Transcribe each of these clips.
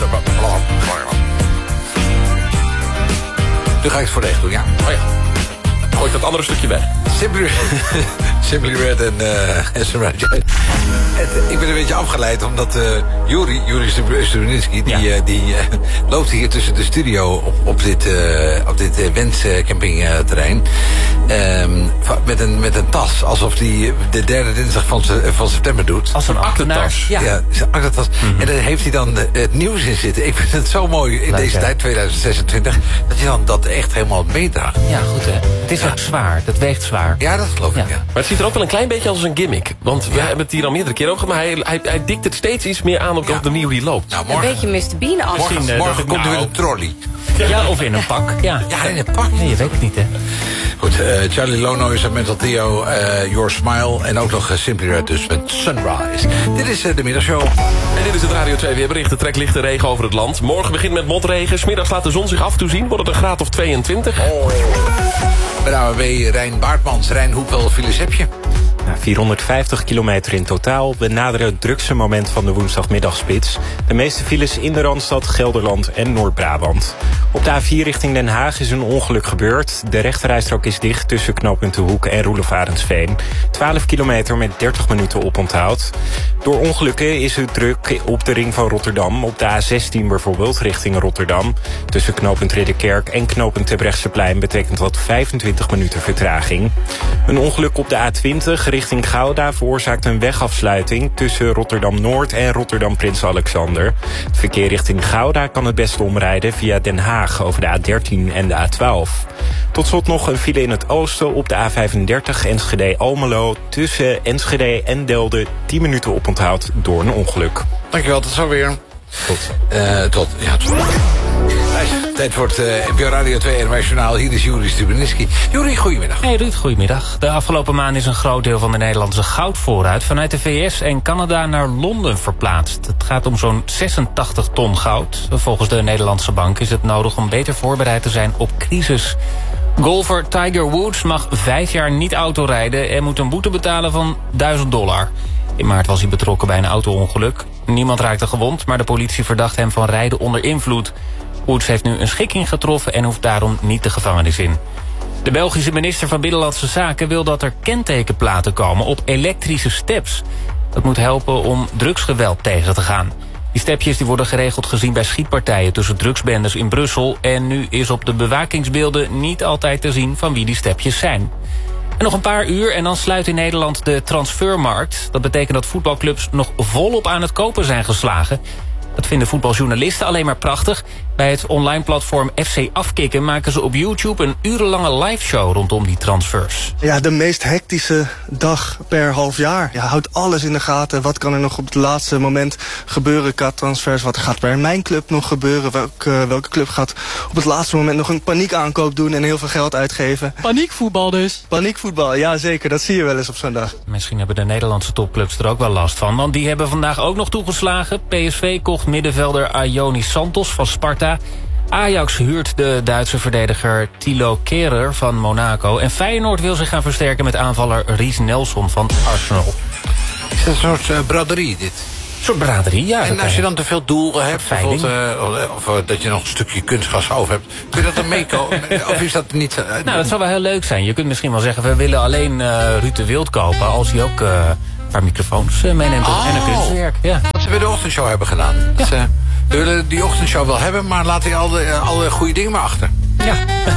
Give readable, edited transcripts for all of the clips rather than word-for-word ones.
Nu ga ik het voor de echt doen, ja. Oh ja. Gooi ik dat andere stukje weg. Simply Red en Sarah J. Ik ben een beetje afgeleid, omdat Juri Stubenitski... die loopt hier tussen de studio op dit Wens-campingterrein... met een tas, alsof hij de derde dinsdag van september doet. Als een aktetas. Ja, zijn aktetas. En daar heeft hij dan het nieuws in zitten. Ik vind het zo mooi in deze tijd, 2026... dat hij dan dat echt helemaal meedraagt. Ja, goed hè. Het is ook zwaar, dat weegt zwaar. Ja, dat geloof ik, ja. Maar het ziet er ook wel een klein beetje als een gimmick. Want we hebben het hier al meerdere keer over... maar hij dikt het steeds iets meer aan op de manier hoe hij loopt. Nou, Een beetje Mr. Bean af. Morgen komt hij weer een trolley. Ja, of in een pak. Ja, in een pak. Nee, je weet het niet, hè. Goed, Charlie Lono is met Mental Theo, Your Smile... en ook nog Simply Red dus met Sunrise. Dit is de middagshow. En dit is het Radio 2 weerbericht. Er trekt lichte regen over het land. Morgen begint met motregen. 's Middags laat de zon zich af en toe zien. Wordt het een graad of 22. Bij de AWB Rijn Baartmans. Rijn, hoeveel files heb je? 450 kilometer in totaal. We naderen het drukste moment van de woensdagmiddagspits. De meeste files in de Randstad, Gelderland en Noord-Brabant. Op de A4 richting Den Haag is een ongeluk gebeurd. De rechterrijstrook is dicht tussen knooppunt De Hoek en Roelof Arendsveen. 12 kilometer met 30 minuten oponthoud. Door ongelukken is het druk op de ring van Rotterdam. Op de A16 bijvoorbeeld, richting Rotterdam. Tussen knooppunt Ridderkerk en knooppunt Terbrechtseplein betekent dat 25 minuten vertraging. Een ongeluk op de A20 richting Gouda veroorzaakt een wegafsluiting tussen Rotterdam-Noord en Rotterdam-Prins Alexander. Het verkeer richting Gouda kan het beste omrijden via Den Haag over de A13 en de A12. Tot slot nog een file in het oosten op de A35 Enschede-Almelo. Tussen Enschede en Delden 10 minuten oponthoud door een ongeluk. Dankjewel, tot zo weer. Tot. Tijd voor het NPO Radio 2 internationaal. Hier is Juri Stubenitski. Juri, goedemiddag. Hey Ruud, goedemiddag. De afgelopen maand is een groot deel van de Nederlandse goudvoorraad vanuit de VS en Canada naar Londen verplaatst. Het gaat om zo'n 86 ton goud. Volgens de Nederlandse bank is het nodig om beter voorbereid te zijn op crisis. Golfer Tiger Woods mag 5 jaar niet autorijden en moet een boete betalen van $1000. In maart was hij betrokken bij een auto-ongeluk. Niemand raakte gewond, maar de politie verdacht hem van rijden onder invloed. Woods heeft nu een schikking getroffen en hoeft daarom niet de gevangenis in. De Belgische minister van Binnenlandse Zaken wil dat er kentekenplaten komen op elektrische steps. Dat moet helpen om drugsgeweld tegen te gaan. Die stepjes worden geregeld gezien bij schietpartijen tussen drugsbendes in Brussel. En nu is op de bewakingsbeelden niet altijd te zien van wie die stepjes zijn. En nog een paar uur en dan sluit in Nederland de transfermarkt. Dat betekent dat voetbalclubs nog volop aan het kopen zijn geslagen. Dat vinden voetbaljournalisten alleen maar prachtig. Bij het online platform FC Afkikken maken ze op YouTube een urenlange liveshow rondom die transfers. Ja, de meest hectische dag per half jaar. Ja, houdt alles in de gaten. Wat kan er nog op het laatste moment gebeuren qua transfers? Wat gaat bij mijn club nog gebeuren? Welke club gaat op het laatste moment nog een paniekaankoop doen en heel veel geld uitgeven? Paniekvoetbal dus. Paniekvoetbal, ja zeker. Dat zie je wel eens op zo'n dag. Misschien hebben de Nederlandse topclubs er ook wel last van. Want die hebben vandaag ook nog toegeslagen. PSV kocht middenvelder Ayonis Santos van Sparta. Ajax huurt de Duitse verdediger Thilo Kehrer van Monaco. En Feyenoord wil zich gaan versterken met aanvaller Ries Nelson van Arsenal. Is dat een soort braderie, dit? Een soort braderie, ja. En als je dan te veel doelen hebt, of dat je nog een stukje kunstgras over hebt, kun je dat dan meekomen? Of is dat niet... Nou, dat zou wel heel leuk zijn. Je kunt misschien wel zeggen, we willen alleen Ruud de Wild kopen als hij ook een paar microfoons meeneemt en een kunstwerk. Ja. Wat ze bij de ochtendshow hebben gedaan. Ja. We willen die ochtendshow wel hebben, maar laat hij alle goede dingen maar achter. Ja.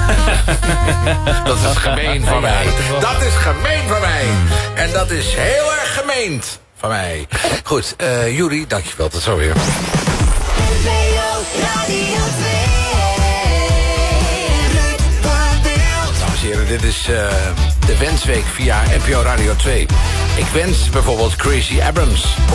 Dat is gemeen van mij. Dat is gemeen van mij. En dat is heel erg gemeend van mij. Goed, Juri, dankjewel. Tot zo weer. Dames en heren, dit is de Wensweek via NPO Radio 2. Ik wens bijvoorbeeld Crazy Abrams